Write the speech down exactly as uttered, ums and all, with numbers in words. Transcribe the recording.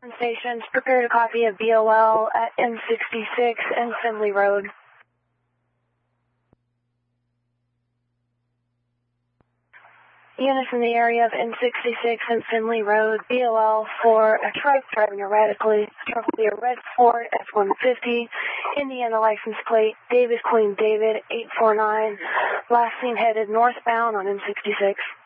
Stations, prepared a copy of B O L at N sixty-six and Finley Road. Units in the area of N sixty-six and Finley Road, B O L for a truck driving erratically. Truck will be a red Ford F one fifty, Indiana license plate, David Queen David eight four nine, last seen headed northbound on N sixty-six.